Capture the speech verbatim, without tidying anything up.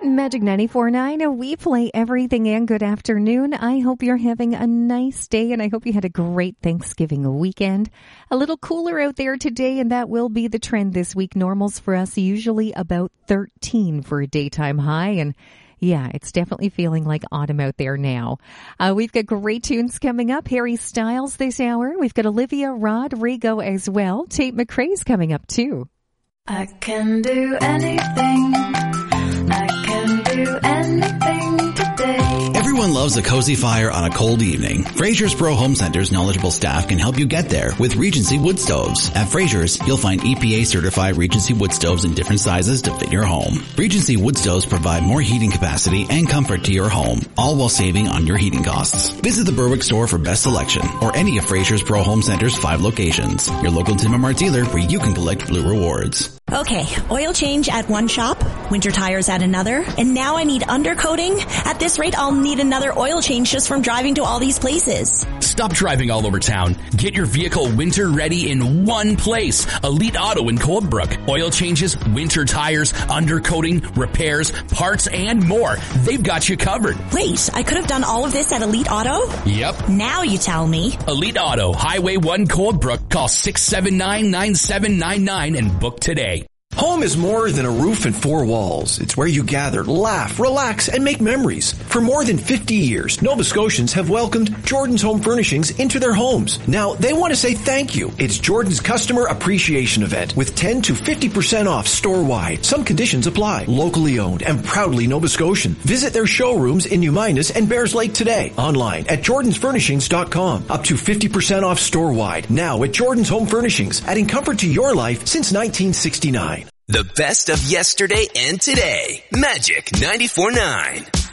Magic ninety-four point nine, we play everything, and good afternoon. I hope you're having a nice day, and I hope you had a great Thanksgiving weekend. A little cooler out there today, and that will be the trend this week. Normals for us usually about thirteen for a daytime high, and yeah, it's definitely feeling like autumn out there now. Uh, we've got great tunes coming up. Harry Styles this hour. We've got Olivia Rodrigo as well. Tate McRae's coming up too. I can do anything. I can do anything today. Everyone loves a cozy fire on a cold evening. Fraser's Pro Home Center's knowledgeable staff can help you get there with Regency Wood Stoves. At Fraser's, you'll find E P A-certified Regency Wood Stoves in different sizes to fit your home. Regency Wood Stoves provide more heating capacity and comfort to your home, all while saving on your heating costs. Visit the Berwick store for best selection or any of Fraser's Pro Home Center's five locations. Your local Tim and Mart dealer where you can collect Blue Rewards. Okay, oil change at one shop, winter tires at another, and now I need undercoating? At this rate, I'll need another oil change just from driving to all these places. Stop driving all over town. Get your vehicle winter ready in one place. Elite Auto in Coldbrook. Oil changes, winter tires, undercoating, repairs, parts, and more. They've got you covered. Wait, I could have done all of this at Elite Auto? Yep. Now you tell me. Elite Auto, Highway one Coldbrook. Call six seven nine, nine seven nine nine and book today. Home is more than a roof and four walls. It's where you gather, laugh, relax, and make memories. For more than fifty years, Nova Scotians have welcomed Jordan's Home Furnishings into their homes. Now, they want to say thank you. It's Jordan's Customer Appreciation Event with ten to fifty percent off store-wide. Some conditions apply. Locally owned and proudly Nova Scotian. Visit their showrooms in New Minas and Bears Lake today. Online at jordans furnishings dot com. Up to fifty percent off store-wide. Now at Jordan's Home Furnishings, adding comfort to your life since nineteen sixty-nine. The best of yesterday and today. Magic ninety-four point nine.